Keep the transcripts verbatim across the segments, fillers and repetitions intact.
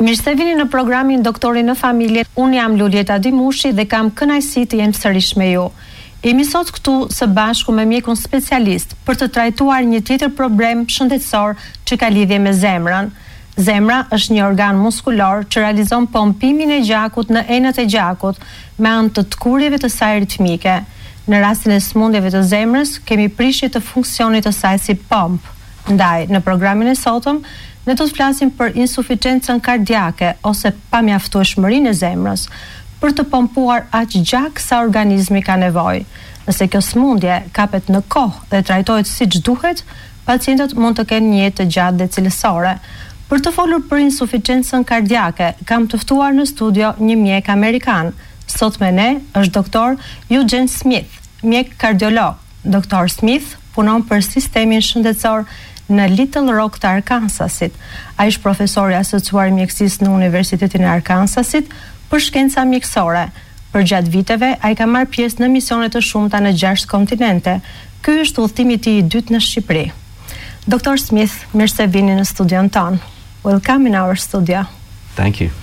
Mirë se vini në programin Doktori në Familje. Unë jam Lulieta Dimushi dhe kam kënaqësi të jem sërish me ju. Jemi sot këtu së bashku me mjekun specialist për të trajtuar një tjetër problem shëndetësor që ka lidhje me zemrën. Zemra është një organ muskulor që realizon pompimin e gjakut në enët e gjakut me anë të tkurjeve të saj ritmike. Në rastin e sëmundjeve të zemrës, kemi prishje të funksionit të saj si pomp. Ndaj, në programin e sotëm, ne do të flasim për insuficiencën kardiake ose pamjaftueshmërinë e zemrës për të pompuar aq gjak sa organizmi ka nevojë. Nëse kjo sëmundje kapet në kohë dhe trajtohet siç duhet, pacientët mund të kenë një jetë të gjatë dhe cilësore. Për të folur për insuficiencën kardiake, kam të ftuar në studio një mjek amerikan. Sot me ne është doktor Eugene Smith, mjek kardiolog. Doktor Smith punon për sistemin shëndetësor në Little Rock të Arkansasit. Ai është profesor i asociuar mjekësisë në Universitetin e Arkansasit për shkenca mjekësore. Për gjatë viteve, ai ka marrë pjesë në misione të shumta në gjashtë kontinente. Ky është udhëtimi i tij i dytë në Shqipëri. doktor Smith, mirë se vini në studion tonë. Welcome in our studio. Thank you.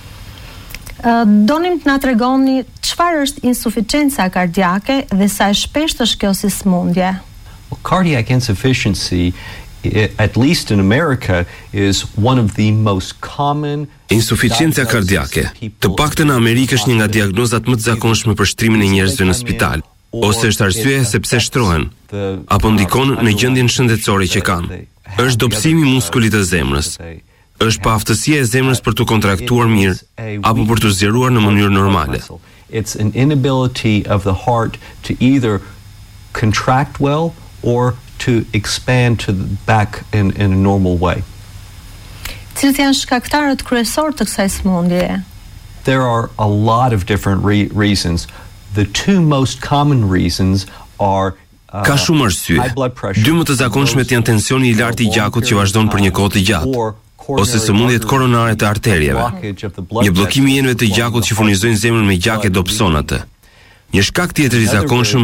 Uh, donim të na tregoni çfarë është insuficienca kardiake dhe sa e shpeshtë është kjo si sëmundje. Well, cardiac insufficiency, at least in America, is one of the most common. Insuficiencia kardiake, të paktën në Amerikë është një nga diagnozat më të zakonshme për shtrimin e njerëzve në spital, ose është arsyeja sepse shtrohen, apo ndikon në gjendjen shëndetësore që kanë. Është dobësimi i muskulit të zemrës. Është pa aftësia e zemrës për të kontraktuar mirë apo për të zgjeruar në mënyrë normale. It's an inability of the heart to either contract well or to expand to the back in in a normal way. Cilët janë shkaktarët kryesorë të kësaj sëmundjeje? There are a lot of different re reasons. The two most common reasons are uh, Ka shumë arsye. Dy më të zakonshmet janë tensioni i lartë i gjakut që vazhdon për një kohë të gjatë, ose sëmundjet koronare të arterieve. Një bllokim i enëve të gjakut që furnizojnë zemrën me gjak e dobëson atë. Një shkak tjetër i zakonshëm